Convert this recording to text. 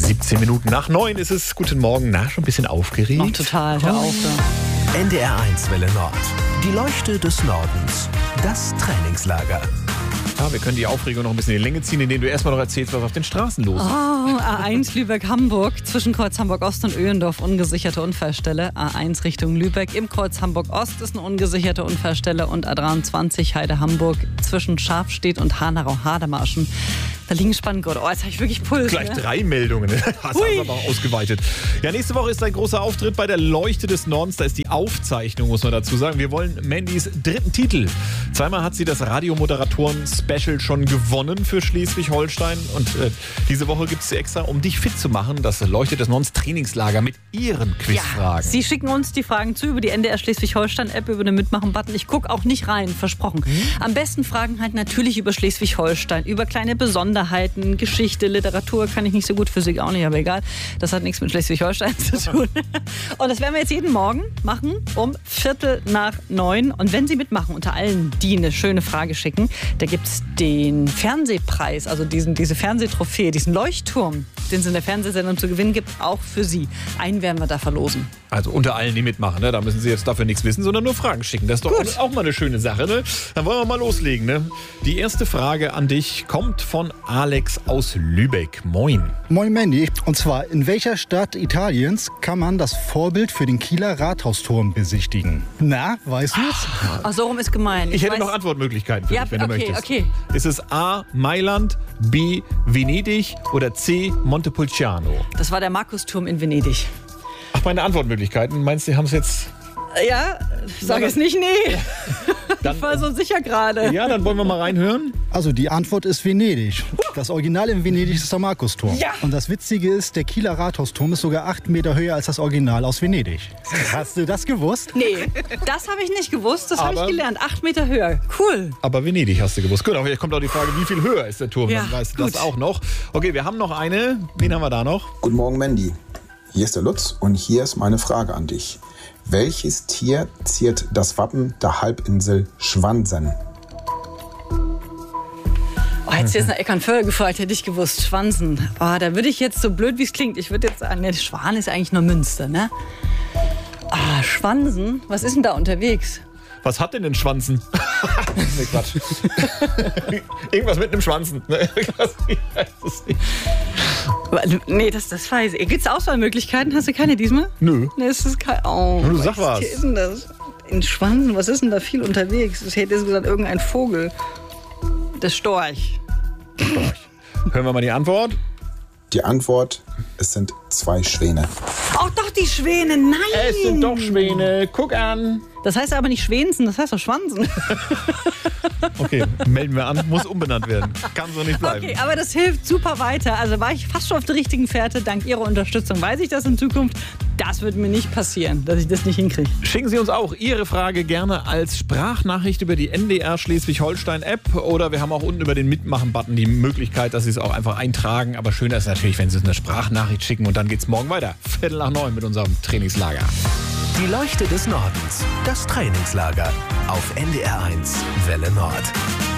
17 Minuten nach 9 ist es. Guten Morgen. Na, schon ein bisschen aufgeregt? Noch total, hör auf. Ja. NDR1 Welle Nord. Die Leuchte des Nordens. Das Trainingslager. Ja, wir können die Aufregung noch ein bisschen in die Länge ziehen, indem du erstmal noch erzählst, was auf den Straßen los ist. A1 Lübeck-Hamburg, zwischen Kreuz Hamburg-Ost und Öhendorf ungesicherte Unfallstelle. A1 Richtung Lübeck, im Kreuz Hamburg-Ost ist eine ungesicherte Unfallstelle. Und A23 Heide-Hamburg, zwischen Scharfstedt und Hanau-Hademarschen. Da liegen Spanngurte. Oh, jetzt habe ich wirklich Puls. Gleich ne? 3 Meldungen. Das hast du aber auch ausgeweitet. Ja, nächste Woche ist ein großer Auftritt bei der Leuchte des Nordens. Da ist die Aufzeichnung, muss man dazu sagen. Wir wollen Mandys dritten Titel. Zweimal hat sie das Radiomoderatoren-Special schon gewonnen für Schleswig-Holstein. Und diese Woche gibt es sie extra, um dich fit zu machen. Das Leuchte des Nordens Trainingslager mit ihren Quizfragen. Ja, Sie schicken uns die Fragen zu über die NDR Schleswig-Holstein-App, über den Mitmachen-Button. Ich gucke auch nicht rein, versprochen. Am besten Fragen halt natürlich über Schleswig-Holstein, über kleine Besonderheiten, Geschichte, Literatur kann ich nicht so gut, Physik auch nicht, aber egal. Das hat nichts mit Schleswig-Holstein zu tun. Und das werden wir jetzt jeden Morgen machen um 8:45. Und wenn Sie mitmachen, unter allen, die eine schöne Frage schicken, da gibt es den Fernsehpreis, also diese Fernsehtrophäe, diesen Leuchtturm, den es in der Fernsehsendung zu gewinnen gibt, auch für Sie. Einen werden wir da verlosen. Also unter allen, die mitmachen, ne? Da müssen Sie jetzt dafür nichts wissen, sondern nur Fragen schicken. Das ist doch auch mal eine schöne Sache. Ne? Dann wollen wir mal loslegen. Ne? Die erste Frage an dich kommt von Alex aus Lübeck. Moin. Moin Mandy. Und zwar, in welcher Stadt Italiens kann man das Vorbild für den Kieler Rathausturm besichtigen? Na, weißt du es? Ach, so rum ist gemein. Ich hätte noch Antwortmöglichkeiten für dich, wenn du möchtest. Okay. Ist es A. Mailand, B. Venedig oder C. Montepulciano? Das war der Markusturm in Venedig. Ach, meine Antwortmöglichkeiten. Meinst du, die haben es jetzt... Ja, sag es nicht, nee. Dann, Ich war so sicher gerade. ja, dann wollen wir mal reinhören. Also die Antwort ist Venedig. Das Original in Venedig ist der Markusturm. Ja. Und das Witzige ist, der Kieler Rathausturm ist sogar 8 Meter höher als das Original aus Venedig. Hast du das gewusst? Nee, das habe ich nicht gewusst, das habe ich Aber- gelernt. 8 Meter höher. Cool. Aber Venedig hast du gewusst. Gut, aber jetzt kommt auch die Frage, wie viel höher ist der Turm? Ja, Dann weißt du gut. das auch noch. Okay, wir haben noch eine. Wen haben wir da noch? Guten Morgen, Mandy. Hier ist der Lutz und hier ist meine Frage an dich. Welches Tier ziert das Wappen der Halbinsel Schwansen? Oh, hättest du jetzt nach Eckernförde gefragt, hätte ich gewusst. Schwansen. Oh, da würde ich jetzt, so blöd wie es klingt, ich würde jetzt sagen, der Schwan ist eigentlich nur Münster, ne? Ah, Schwansen? Was ist denn da unterwegs? Was hat denn den Schwanzen? Nee, Quatsch. Irgendwas mit einem Schwanzen. Ich weiß es nicht. Nee, das weiß ich. Gibt es Auswahlmöglichkeiten? Hast du keine diesmal? Nö. Nee, ist das kein. Oh, Du sag was. Tier ist denn das? In Schwansen, was ist denn da viel unterwegs? Ich hätte jetzt gesagt, irgendein Vogel. Der Storch. Hören wir mal die Antwort. Die Antwort, es sind 2 Schwäne. Oh, doch, die Schwäne. Nein! Es sind doch Schwäne. Guck an. Das heißt aber nicht Schwänzen, das heißt doch Schwansen. Okay, melden wir an. Muss umbenannt werden. Kann so nicht bleiben. Okay, aber das hilft super weiter. Also war ich fast schon auf der richtigen Fährte. Dank Ihrer Unterstützung weiß ich das in Zukunft. Das wird mir nicht passieren, dass ich das nicht hinkriege. Schicken Sie uns auch Ihre Frage gerne als Sprachnachricht über die NDR Schleswig-Holstein-App oder wir haben auch unten über den Mitmachen-Button die Möglichkeit, dass Sie es auch einfach eintragen. Aber schöner ist natürlich, wenn Sie eine Sprachnachricht schicken und dann geht's morgen weiter. 8:45 mit unserem Trainingslager. Die Leuchte des Nordens. Das Trainingslager. Auf NDR1 Welle Nord.